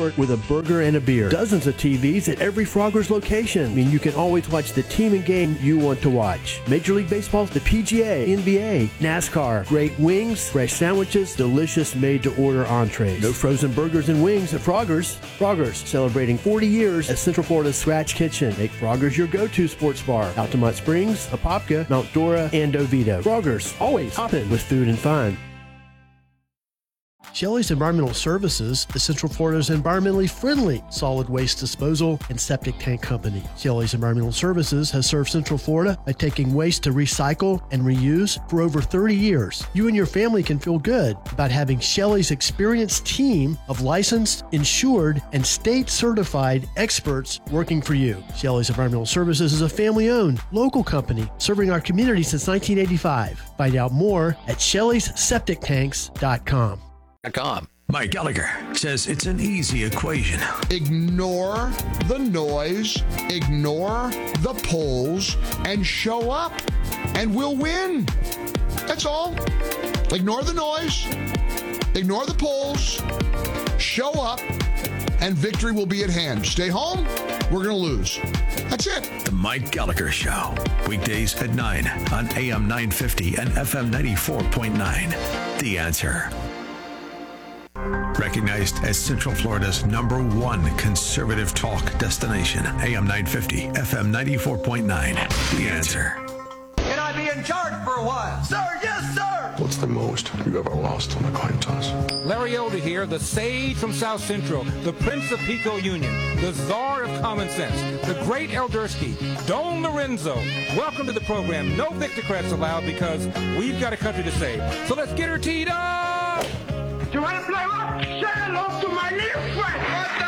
Resort with a burger and a beer. Dozens of TVs at every Frogger's location. I mean, you can always watch the team and game you want to watch. Major League Baseball, the PGA, NBA, NASCAR, great wings, fresh sandwiches, delicious made-to-order entrees. No frozen burgers and wings at Frogger's. Frogger's, celebrating 40 years as Central Florida's Scratch Kitchen. Make Frogger's your go-to sports bar. Altamont Springs, Apopka, Mount Dora, and Oviedo. Frogger's, always hopping with food and fun. Shelley's Environmental Services is Central Florida's environmentally friendly solid waste disposal and septic tank company. Shelley's Environmental Services has served Central Florida by taking waste to recycle and reuse for over 30 years. You and your family can feel good about having Shelley's experienced team of licensed, insured, and state-certified experts working for you. Shelley's Environmental Services is a family-owned, local company serving our community since 1985. Find out more at Shelley'sSepticTanks.com. Mike Gallagher says it's an easy equation. Ignore the noise, ignore the polls, and show up, and we'll win. That's all. Ignore the noise, ignore the polls, show up, and victory will be at hand. Stay home, we're going to lose. That's it. The Mike Gallagher Show. Weekdays at 9 on AM 950 and FM 94.9. The Answer. Recognized as Central Florida's #1 conservative talk destination, AM 950, FM 94.9. The Answer. Can I be in charge for a while? Sir, yes, sir! What's the most you've ever lost on a coin toss? Larry Older here, the sage from South Central, the Prince of Pico Union, the czar of common sense, the great Eldersky, Don Lorenzo. Welcome to the program. No Victocrats allowed because we've got a country to save. So let's get her teed up! You want to play what? Say hello to my little friend.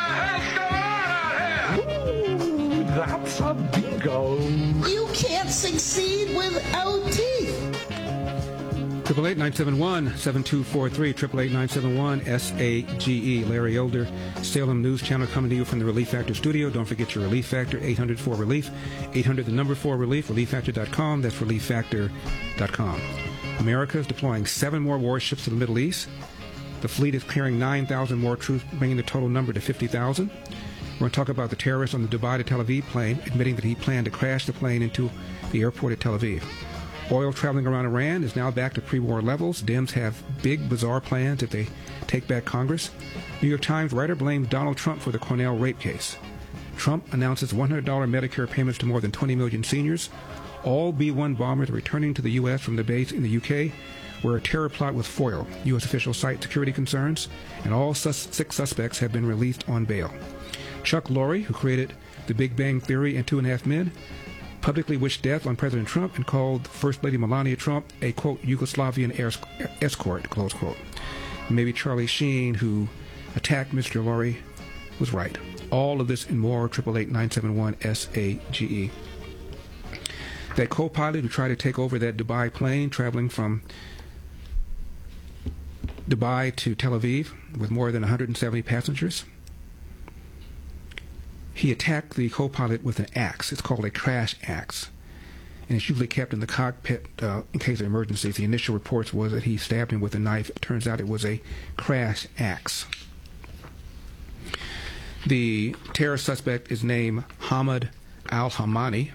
What the hell's going on out here? Ooh, that's a bingo. You can't succeed without teeth. 888-971-7243, 888-971-SAGE. Larry Elder, Salem News Channel, coming to you from the Relief Factor studio. Don't forget your Relief Factor, 800-4-RELIEF, 800-4-RELIEF, relieffactor.com. That's relieffactor.com. America is deploying 7 more warships to the Middle East. The fleet is carrying 9,000 more troops, bringing the total number to 50,000. We're going to talk about the terrorist on the Dubai to Tel Aviv plane, admitting that he planned to crash the plane into the airport at Tel Aviv. Oil traveling around Iran is now back to pre-war levels. Dems have big, bizarre plans if they take back Congress. New York Times writer blames Donald Trump for the Cornell rape case. Trump announces $100 Medicare payments to more than 20 million seniors. All B-1 bombers are returning to the U.S. from the base in the U.K., where a terror plot was foiled. U.S. officials cite security concerns, and all 6 suspects have been released on bail. Chuck Lorre, who created The Big Bang Theory and 2.5 Men, publicly wished death on President Trump and called First Lady Melania Trump a, quote, Yugoslavian escort, close quote. Maybe Charlie Sheen, who attacked Mr. Lorre, was right. All of this and more, 888-971-SAGE. That co-pilot who tried to take over that Dubai plane traveling from Dubai to Tel Aviv with more than 170 passengers, he attacked the co-pilot with an axe. It's called a crash axe, and it's usually kept in the cockpit in case of emergencies. The initial reports was that he stabbed him with a knife. It turns out it was a crash axe. The terror suspect is named Hamad al-Hamani,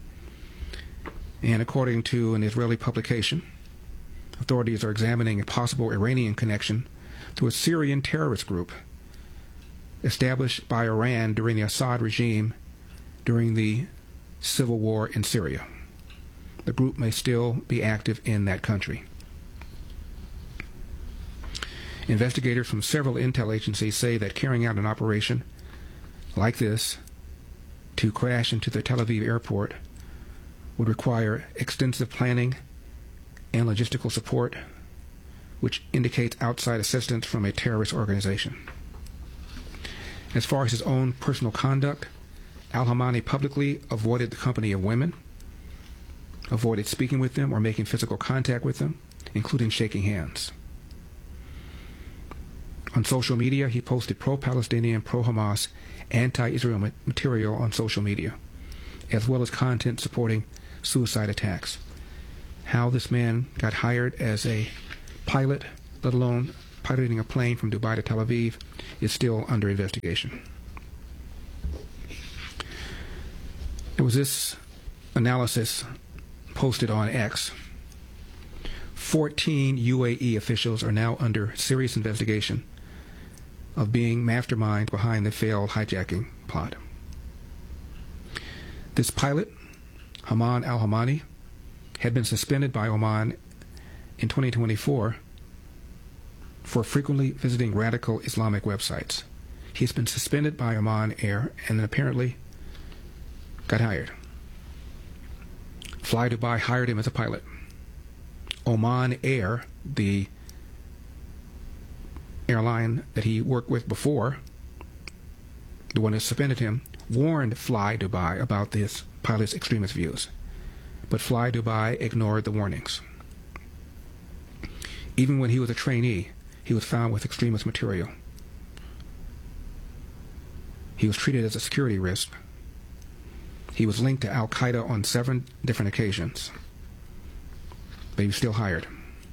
and according to an Israeli publication, authorities are examining a possible Iranian connection to a Syrian terrorist group established by Iran during the Assad regime during the civil war in Syria. The group may still be active in that country. Investigators from several intel agencies say that carrying out an operation like this to crash into the Tel Aviv airport would require extensive planning and logistical support, which indicates outside assistance from a terrorist organization. As far as his own personal conduct, al-Hamani publicly avoided the company of women, avoided speaking with them or making physical contact with them, including shaking hands. On social media, he posted pro-Palestinian, pro-Hamas, anti-Israel material on social media, as well as content supporting suicide attacks. How this man got hired as a pilot, let alone piloting a plane from Dubai to Tel Aviv is still under investigation. There was this analysis posted on X. 14 UAE officials are now under serious investigation of being masterminds behind the failed hijacking plot. This pilot, Haman al-Hamani, had been suspended by Oman in 2024 for frequently visiting radical Islamic websites. He's been suspended by Oman Air and then apparently got hired. Fly Dubai hired him as a pilot. Oman Air, the airline that he worked with before, the one that suspended him, warned Fly Dubai about this pilot's extremist views. But Fly Dubai ignored the warnings. Even when he was a trainee, he was found with extremist material. He was treated as a security risk. He was linked to Al-Qaeda on 7 different occasions. But he was still hired.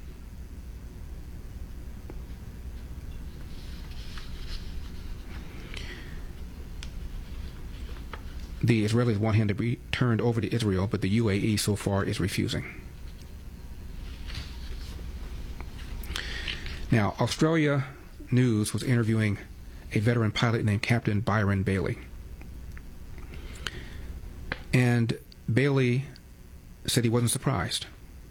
The Israelis want him to be turned over to Israel, but the UAE so far is refusing. Now, Australia News was interviewing a veteran pilot named Captain Byron Bailey. And Bailey said he wasn't surprised.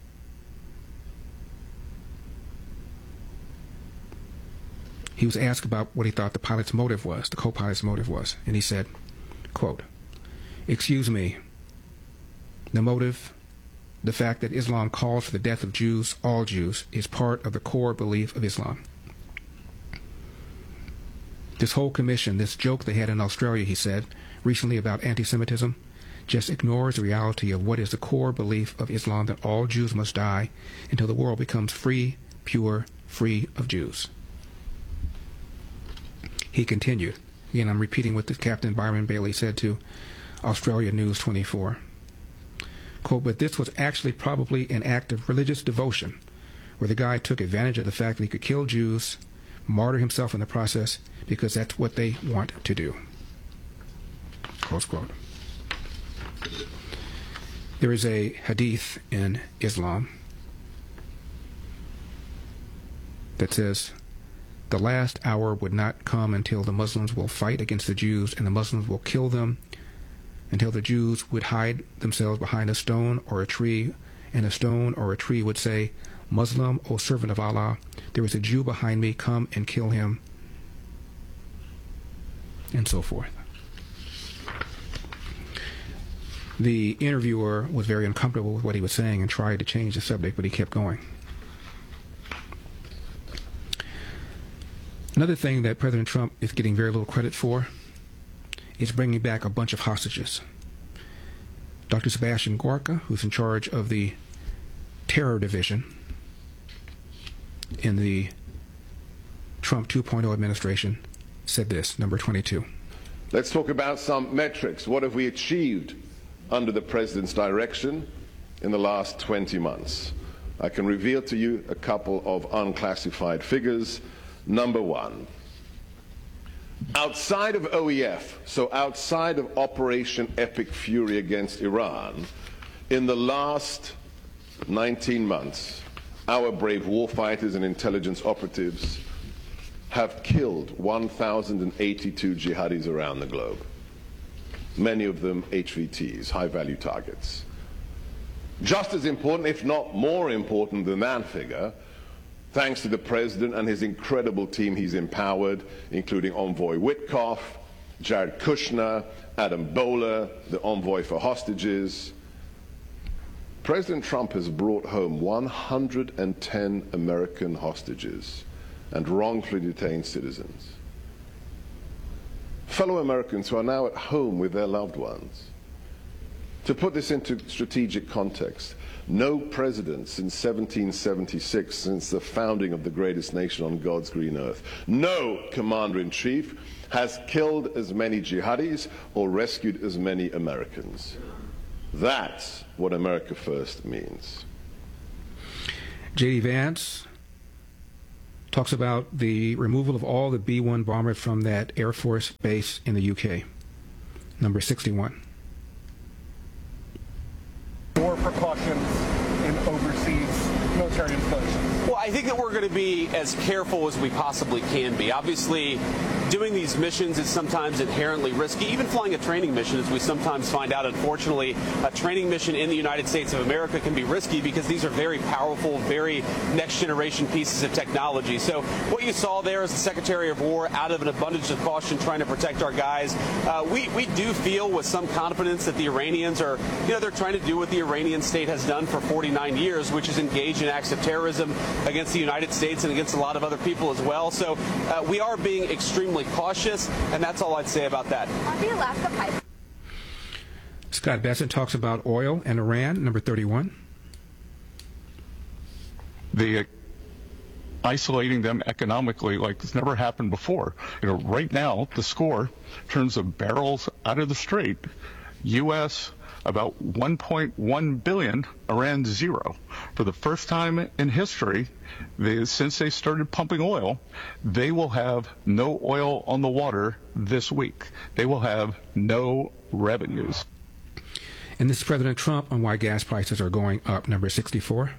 He was asked about what he thought the pilot's motive was, the co-pilot's motive was, and he said, quote, "Excuse me, the motive, the fact that Islam calls for the death of Jews, all Jews, is part of the core belief of Islam. This whole commission, this joke they had in Australia," he said, recently about anti-Semitism, just ignores the reality of what is the core belief of Islam, that all Jews must die until the world becomes free, pure, free of Jews. He continued, again, I'm repeating what the Captain Byron Bailey said to Australia News 24. Quote, "But this was actually probably an act of religious devotion, where the guy took advantage of the fact that he could kill Jews, martyr himself in the process, because that's what they want to do." Close quote. There is a hadith in Islam that says, "The last hour would not come until the Muslims will fight against the Jews, and the Muslims will kill them, until the Jews would hide themselves behind a stone or a tree, and a stone or a tree would say, 'Muslim, O servant of Allah, there is a Jew behind me, come and kill him,' and so forth." The interviewer was very uncomfortable with what he was saying and tried to change the subject, but he kept going. Another thing that President Trump is getting very little credit for is bringing back a bunch of hostages. Dr. Sebastian Gorka, who's in charge of the terror division in the Trump 2.0 administration, said this, number 22. Let's talk about some metrics. What have we achieved under the President's direction in the last 20 months? I can reveal to you a couple of unclassified figures. Number one, outside of OEF, so outside of Operation Epic Fury against Iran, in the last 19 months, our brave warfighters and intelligence operatives have killed 1,082 jihadis around the globe. Many of them HVTs, high-value targets. Just as important, if not more important than that figure, thanks to the President and his incredible team he's empowered, including Envoy Witkoff, Jared Kushner, Adam Bowler, the envoy for hostages, President Trump has brought home 110 American hostages and wrongfully detained citizens. Fellow Americans who are now at home with their loved ones. To put this into strategic context, no president since 1776, since the founding of the greatest nation on God's green earth, no commander-in-chief has killed as many jihadis or rescued as many Americans. That's what America First means. J.D. Vance talks about the removal of all the B-1 bombers from that Air Force base in the UK. Number 61. More precautions in overseas military installations? Well, I think that we're going to be as careful as we possibly can be. Obviously, doing these missions is sometimes inherently risky. Even flying a training mission, as we sometimes find out, unfortunately, a training mission in the United States of America can be risky because these are very powerful, very next-generation pieces of technology. So what you saw there is the Secretary of War, out of an abundance of caution, trying to protect our guys. We do feel with some confidence that the Iranians are, they're trying to do what the Iranian state has done for 49 years, which is engage in acts of terrorism against the United States and against a lot of other people as well. So we are being extremely cautious, and that's all I'd say about that. On the Alaska pipe. Scott Bessent talks about oil and Iran, number 31. Isolating them economically like it's never happened before. Right now, the score in terms of barrels out of the strait, U.S. about 1.1 billion, Iran 0. For the first time in history, since they started pumping oil, they will have no oil on the water this week. They will have no revenues. And this is President Trump on why gas prices are going up, number 64.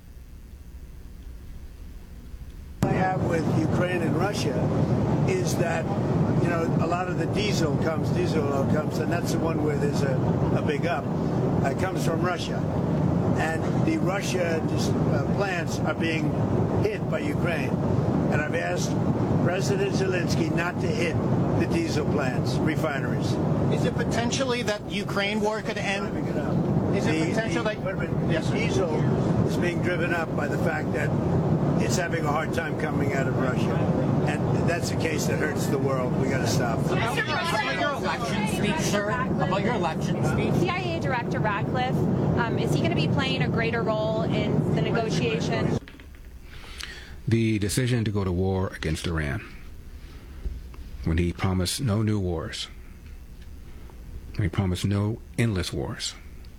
I have with Ukraine and Russia is that, a lot of the diesel oil comes, and that's the one where there's a big up. It comes from Russia. And the Russia plants are being hit by Ukraine. And I've asked President Zelensky not to hit the diesel plants, refineries. Is it potentially that Ukraine war could end? Is it potential that diesel is being driven up by the fact that it's having a hard time coming out of Russia? And that's a case that hurts the world. We got to stop. About your election speech, sir? About your election speech? CIA Director Ratcliffe, is he going to be playing a greater role in the negotiations? The decision to go to war against Iran, when he promised no new wars, when he promised no endless wars.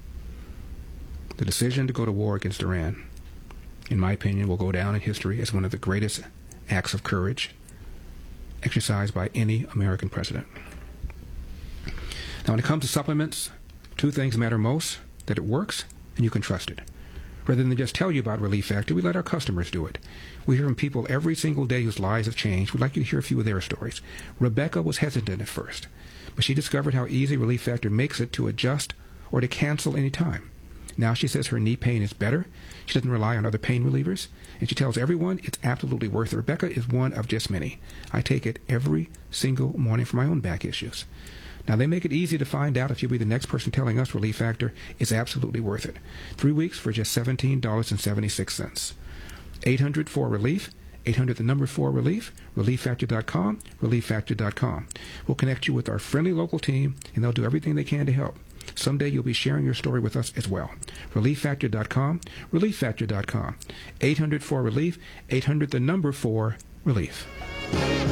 The decision to go to war against Iran, in my opinion, will go down in history as one of the greatest acts of courage exercised by any American president. Now, when it comes to supplements, two things matter most: that it works and you can trust it. Rather than just tell you about Relief Factor, we let our customers do it. We hear from people every single day whose lives have changed. We'd like you to hear a few of their stories. Rebecca was hesitant at first, but she discovered how easy Relief Factor makes it to adjust or to cancel any time. Now she says her knee pain is better. She doesn't rely on other pain relievers. And she tells everyone it's absolutely worth it. Rebecca is one of just many. I take it every single morning for my own back issues. Now, they make it easy to find out if you'll be the next person telling us Relief Factor is absolutely worth it. 3 weeks for just $17.76. 800-4-RELIEF. 800-4-RELIEF. ReliefFactor.com. ReliefFactor.com. We'll connect you with our friendly local team, and they'll do everything they can to help. Someday you'll be sharing your story with us as well. ReliefFactor.com, ReliefFactor.com. 800-4-RELIEF, 800-4-RELIEF.